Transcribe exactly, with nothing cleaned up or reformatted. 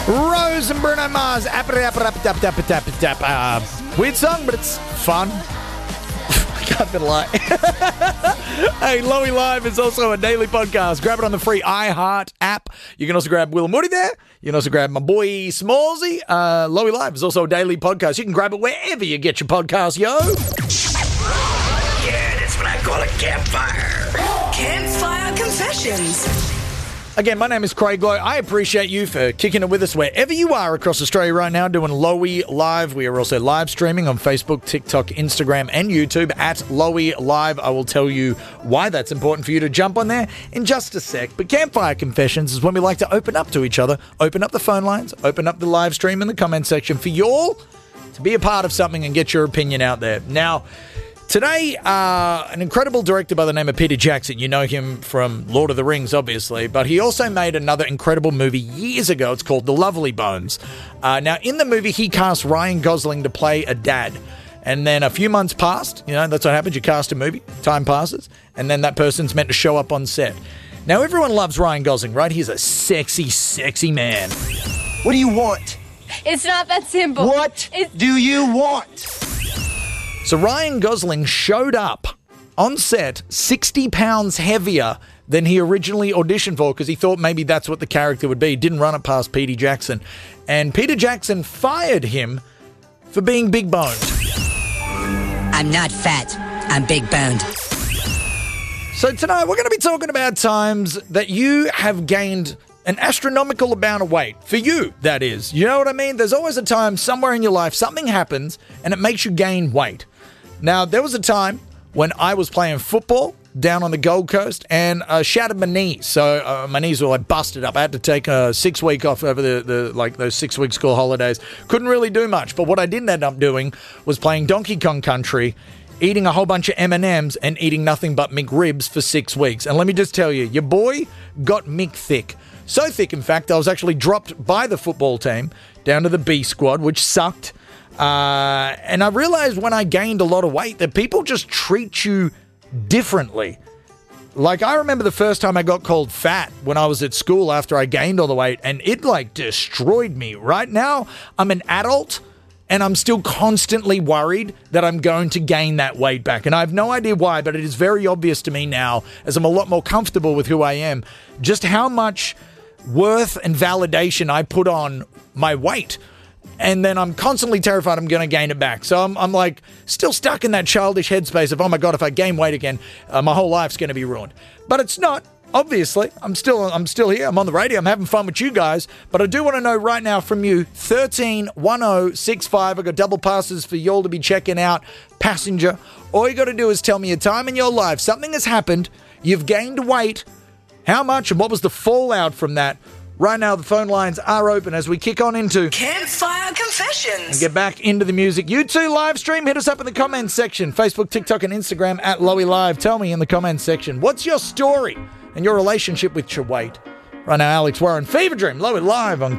Rose and Bruno Mars. Uh, weird song, but it's fun. I can't even lie. Hey, Lowy Live is also a daily podcast. Grab it on the free iHeart app. You can also grab Will and Woody there. You can also grab my boy Smallsy. Uh, Lowy Live is also a daily podcast. You can grab it wherever you get your podcast, yo. Yeah, that's what I call a campfire. Campfire Confessions. Again, my name is Craig Lowe. I appreciate you for kicking it with us wherever you are across Australia right now doing Lowy Live. We are also live streaming on Facebook, TikTok, Instagram, and YouTube at Lowy Live. I will tell you why that's important for you to jump on there in just a sec. But Campfire Confessions is when we like to open up to each other, open up the phone lines, open up the live stream in the comment section for you all to be a part of something and get your opinion out there. Now, today, uh, an incredible director by the name of Peter Jackson. You know him from Lord of the Rings, obviously, but he also made another incredible movie years ago. It's called The Lovely Bones. Uh, now, in the movie, he cast Ryan Gosling to play a dad. And then a few months passed. You know, that's what happens. You cast a movie, time passes, and then that person's meant to show up on set. Now, everyone loves Ryan Gosling, right? He's a sexy, sexy man. What do you want? It's not that simple. What It's- do you want? So Ryan Gosling showed up on set sixty pounds heavier than he originally auditioned for because he thought maybe that's what the character would be. Didn't run it past Peter Jackson. And Peter Jackson fired him for being big boned. I'm not fat. I'm big boned. So tonight we're going to be talking about times that you have gained an astronomical amount of weight. For you, that is. You know what I mean? There's always a time somewhere in your life something happens and it makes you gain weight. Now, there was a time when I was playing football down on the Gold Coast and I shattered my knees. So uh, my knees were like busted up. I had to take a six week off over the, the like those six week school holidays. Couldn't really do much. But what I didn't end up doing was playing Donkey Kong Country, eating a whole bunch of M and M's and eating nothing but McRibs for six weeks. And let me just tell you, your boy got Mick thick. So thick, in fact, I was actually dropped by the football team down to the B squad, which sucked. Uh, and I realized when I gained a lot of weight that people just treat you differently. Like, I remember the first time I got called fat when I was at school after I gained all the weight, and it, like, destroyed me. Right now, I'm an adult, and I'm still constantly worried that I'm going to gain that weight back. And I have no idea why, but it is very obvious to me now, as I'm a lot more comfortable with who I am, just how much worth and validation I put on my weight. And then I'm constantly terrified I'm going to gain it back. So I'm, I'm like still stuck in that childish headspace of, oh my God, if I gain weight again, uh, my whole life's going to be ruined. But it's not. Obviously, I'm still I'm still here. I'm on the radio. I'm having fun with you guys. But I do want to know right now from you, thirteen one oh six five. I've got double passes for y'all to be checking out. Passenger. All you got to do is tell me a time in your life. Something has happened. You've gained weight. How much and what was the fallout from that? Right now, the phone lines are open as we kick on into Campfire Confessions. and get back into the music. You too, live stream. Hit us up in the comments section. Facebook, TikTok, and Instagram at Lowy Live. Tell me in the comments section, what's your story and your relationship with your weight? Right now, Alex Warren, Fever Dream, Lowy Live on